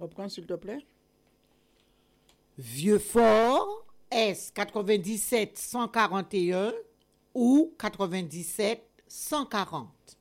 Reprends, s'il te plaît. Vieux-Fort, est 97 141 ou 97 140.